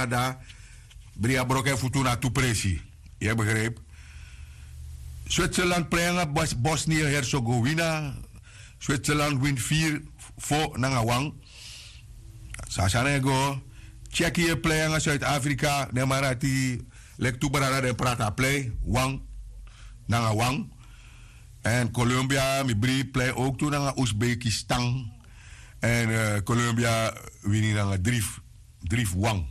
Canada. Bria broken futuna tu presi. Je begrijpt? Zwitserland prengen Bosnië-Herzegovina. Zwitserland win 4 voor Nangawang. Sasanego. Tsjechië prengen Zuid-Afrika. De Marati. Lek tu barada de prata play. Wang. Nangawang. En Colombia, Mibri play ook toen naar Oezbekistan. En Colombia win naar Drief Wang.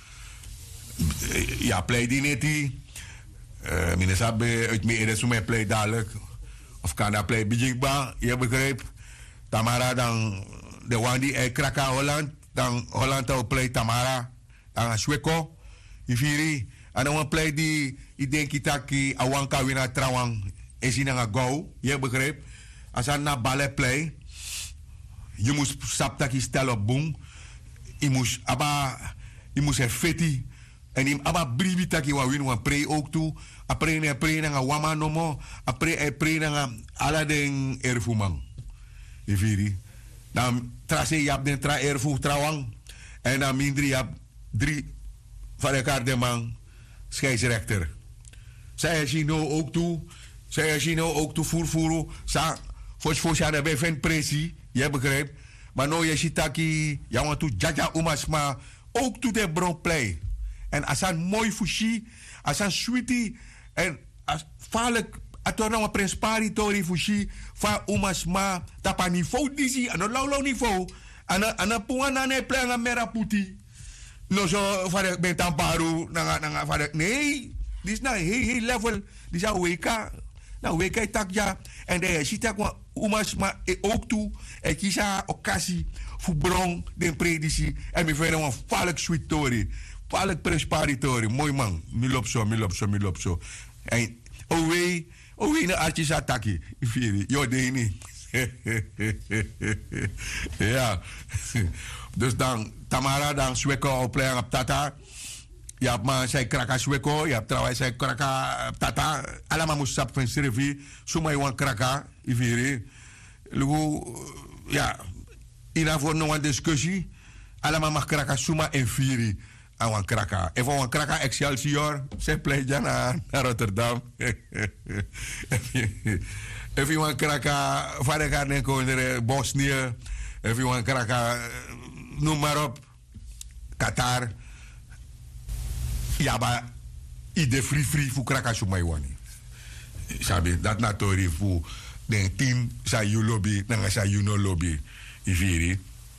Ja, play die net die. Minnesabe uit me eres mij play dadelijk. Of kan dat play bijingba, je begrijpt. Tamara dan de one die kraka Holland. Dan Holland al play Tamara. Dan Sweko. Ifiri. En dan play die, ik denk itaki awanka wina trawang. Is hij naar go, je begrijpt? Als hij naar ballet play, je moest saptaki stellen op boom. Je moest er feti. En je abba bribi taki wa win wan pre ook toe. Apre naar wama nomo. Apre naar aladen erfumang. Je viri. Dan trase jap den tra erfu trawang. En dan mindri jap 3 van elkaar de man scheidsrechter. Zij is no ook toe. Zij is nou ook te voervoeren. Sa, voor je bij vent pressie. Je begrijpt. Maar nou je ziet dat je want to jaja umas maar ook to de bron play. En als een mooi fushi, als een sweetie en als vaarlijk ator nou een presparitori fushi va umas maar tapa niveau disi aan een lauw niveau. Aan een puan ne play aan mera puti. No zo vaarlijk ben tamparu nanga vaarlijk nee. Dit is nou heel level. Dit is een WK. Nou, we kijken tak ja. En de ziet dat umas maar ook toe. En kiesa occasie voor bron den predici. En we vinden een valk sweet story. Valk presparitori. Mooi man. Milop zo. En owe na artjes ataki. Jo de niet. Ja. Dus dan Tamara dan Sweko op plein op Tata. Je hebt maar zij kraka sweko, je hebt trouwens zij kraka tata, allemaal moest sap van servi, zomaar je kraka, iviri. Lugu, ja, ina voor nog een discussie, allemaal mag kraka suma en viri aan een kraka. En voor een kraka Excelsior, zij pleit ja naar Rotterdam. Even een kraka, vader gaat naar Bosnië, even een kraka, noem maar op, Qatar. Ja, maar ide free voor kraka sumaiwani. Sabi, dat natori voor den team sa you lobby, nanga sa you no lobby. Iviri.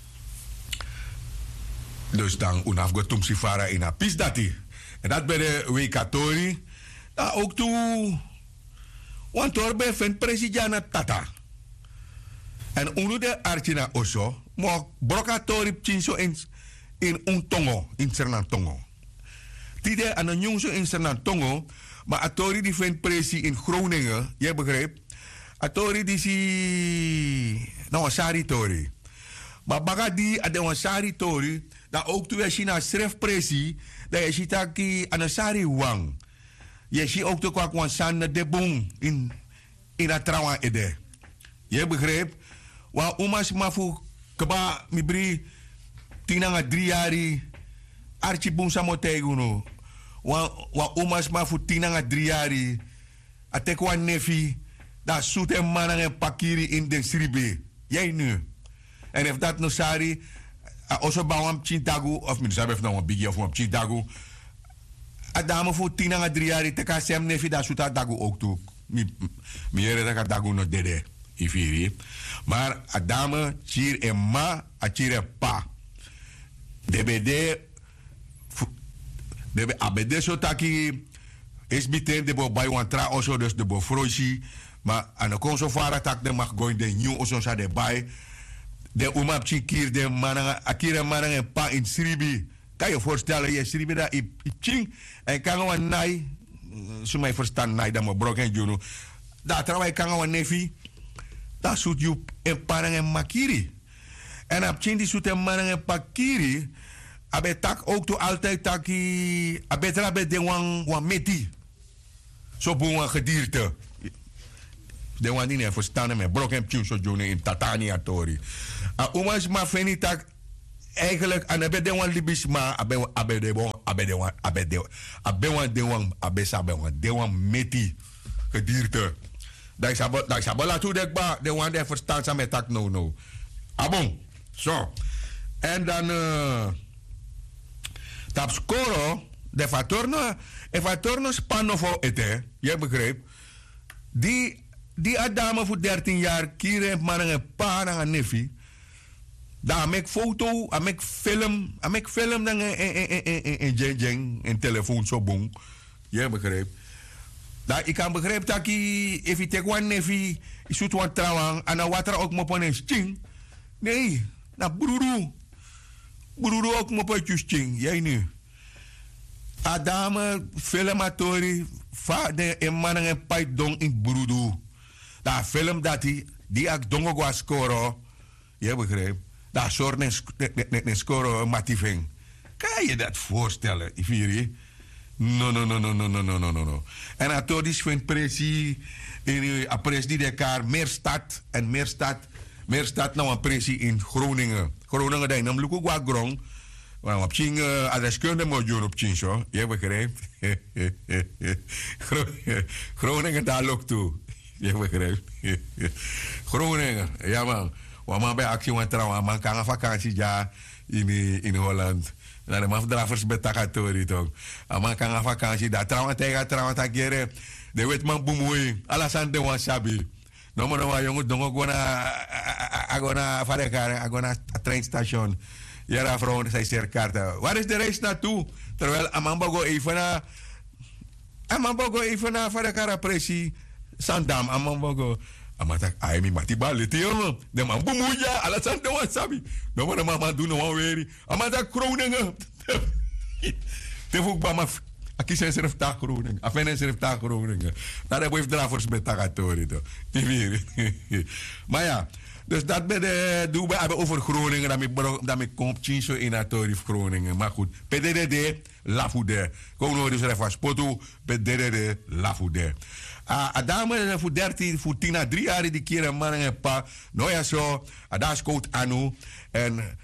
Dus dan unaf gotum sifara in a pis dati. En dat bij de wekatori. Da ook toe. Want orbe fen president tata. En unu de archina oso. Mo brokatori chinso in untongo, in Sernantongo. Tide aan een jongse in Sernantongo, maar Atori die vindt pressie in Groningen, je begrijpt? Atori die si nou een saritori. Maar baga die aan een saritori, dat ook toen je China schrijft pressie, dat je ziet dat je aan een sari wang. Je ziet ook toch wat san de boom in dat trouwen ede. Je begrijpt? Wa umas ma fu keba mibri tinanga 3 jari archi boom samotego wa umas ma fu tinanga 3 jari atekwa nefi da soete manang en pakiri in den sribe. Jij nu. En if dat no sari also bawam chintagu of min sabef na wan bigi of wan chintagu adame fu tinanga 3 jari teka sem nefi da soeta dagu ook toe. Mi ere da dagu no dede ifiri. Maar adame chir en ma a chir pa. DBD abede so taki is biten de bo bai wan tra also dus de bo froisi maar aan de konsofara tak de mag going de new also sa de bai de umap chikir de mananga akira mananga en pa in sribi kan je voorstellen je sribi da i ching en kan wan nai so my verstaan nai da mo broken juno da trawai kan wan nefi da sut you en parang en makiri en ap ching di sut en mananga en pakiri abe tak ook to altijd taki abe trabe de wan meti so boon gedierte de wan die ne verstaan me broken tune so jone in tatania tori umas ma feni tak eigenlijk aan abe de wan libis ma abe abe wan abe sabe wan de wan meti gedierte. Dat is abo la toe dekba de wan de verstaan sa met tak no. Abon. Zo. En dan tap scoro de fatorno spanno voor ete. Je begrijpt? Die adame voor 13 jaar kire mannen een paar aan nefi. Daar maak foto, maak film dan in telefoon zo boom. Je begrijpt? Dat ik kan begrijpen dat if je take one nefi, is het wat trouwen en dan water ook maar op een sting. Nee, dat broeru ook maar op een sting. Jij nu. Adame filmatori vader en mannen en pijt dong in broedu. Dat film dat die ak dongo was scoren. Je begrijpt? Dat soort een scoren mativing. Kan je dat voorstellen, Iviri? No. En atodis vindt pressie in apres die elkaar meer stad nou een pressie in Groningen. Groningen dat nam luku gwa grong. Maar op ching adreskunde moet je op ching zo. Je begrijpt? Groningen daar ook toe. Je begrijpt? Groningen, ja man. Want bij actie want trouwen, man kan een vakantie ja in Holland. Na de mafdrafers betakatori toch. Man kan een vakantie daar trouwen tegen keren. De wet man boemoei. Alasan de wan sabi. No maar jongen dongo agona varekare agona treinstation. Jara vrouw zei zeer kaarten. Waar is de reis naartoe? Terwijl Amambogo even na varekare pressie. Sandam Amambogo. Amatak aimi mati baleti jongen. De man bemoeia, alles aan de wasabi. No maar de mama doen nou weer. Amatak Groningen. Te voek bama aki zijn serf ta Groningen. Afenen serf ta Groningen. Daar hebben we drafers met tagatori toch. Die weer. Maar ja, dus dat bij de doen we hebben over Groningen dat ik kom chinso in atori Groningen. Maar goed, PDD lafude. Kom nou dus even spoto PDD lafude. Adame voor 13, voor 10 à 3 jaar die keer een man en pa. Nou ja zo, daar is koud anu. En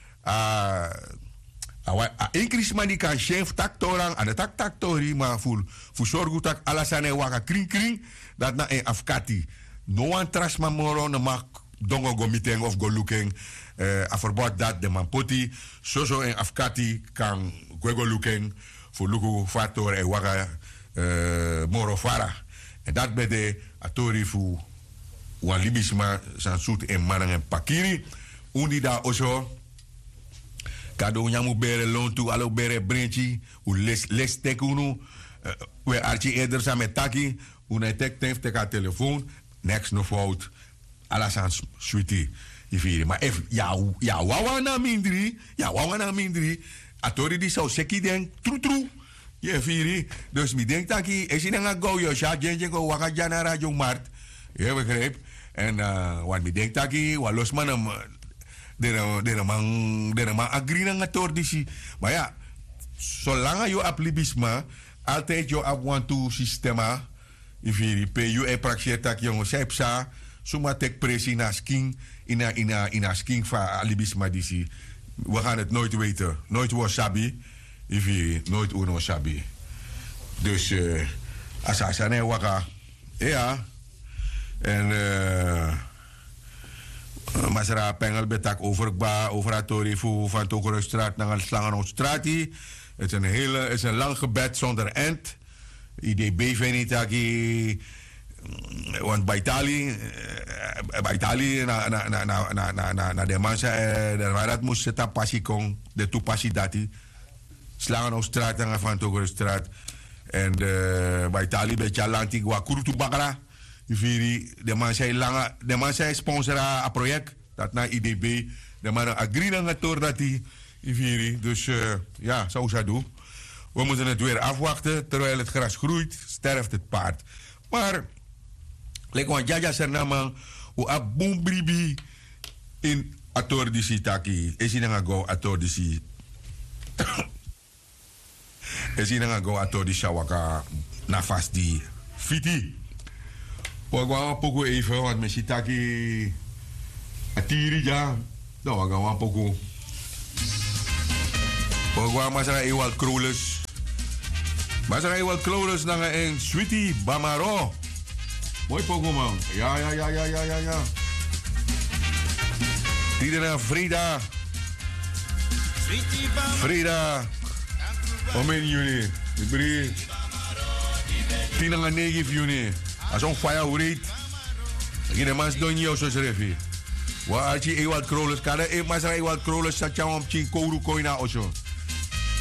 increase man die kan chef taktorang aan de taktori maar voor zorgen dat alles aan waka kring dat na een afkati. No one trust man moro no mag dongo go meeting of go looking. Afverbod dat de man poti zo een afkati kan go looking voor luku factor en waka moro fara. En dat bij de atori voor wan libisma zijn zoet en mannen en pakiri. Undi daar oso. Kado nyamu bere loon toe, alo bere brentje. U les tek unu. We archie eerder samen taki. Una tek teka telefoon. Next no fout. Alles aan sweetie. Maar if ja wawa na mindri. Atori die zou seki den. True. Je viri. Dus mi denk dat is in een go yo sha genje go waka jana radio mart. Je begrijp. En wat mi denk dat wa los man de man agree na tordisi. Maar ja, zolang je aplibisma altijd je ab want to sistema. Je viri pe you e praxie tak jongo sepsa. Suma tek pressie na sking in sking va alibisma disi. We gaan het nooit weten. Nooit wasabi. Nooit uno sabi. Dus asasane waka. Ja. En Masra Pengel betak over Atori van Tokorstraat naar Slangenhoutstraat. Het is een lang gebed zonder end. IDB venitaki. Want bij Italië na de mensen dat moest zetten passie kon de toepassie dati. Slangenhoutstraat en van Tokorstraat. En bij Italië beetje Lantigua Kurutu Bakra. De man zei sponsoren een project dat naar IDB. De man agree aan het toer dat hij. Dus ja, zo zou doen. We moeten het weer afwachten. Terwijl het gras groeit, sterft het paard. Maar, like want Jaja Sernama, hoe a boom bribi in atordisi taki. Is hij dan go atordisi. Is hij dan go atordisi waka na vast die fiti. We gaan poco even, want we zitten hier atiri ja. Nou, we gaan poco. We gaan maar zeggen, Ewald Kroles, Maar zijn wel klores dan een Sweetie Bamaro. Mooi Pogo man. Ja. Tidena Frida. Frida. Omen juni. Ibri. Tinanga negif juni. Als on fire urit. Gine mans don yo so serefi. Wa achi ewal kroles kada e mas ra ewal kroles sa chawam chi kouru koina oso.